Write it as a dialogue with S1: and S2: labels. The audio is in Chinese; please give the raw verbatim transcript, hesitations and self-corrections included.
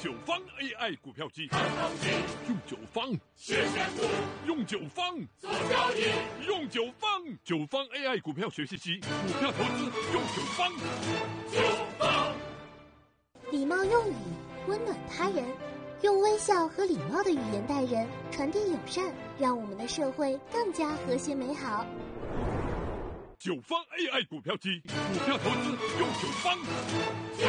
S1: 九方 A I 股票机，
S2: 看投机，
S1: 用九方
S2: 实现图，
S1: 用九方
S2: 做交易，
S1: 用九方九方 A I 股票学习机，股票投资用九方。
S2: 九方
S3: 礼貌用语，温暖他人，用微笑和礼貌的语言待人，传递友善，让我们的社会更加和谐美好。
S1: 九方 A I 股票机，股票投资用九方。
S2: 九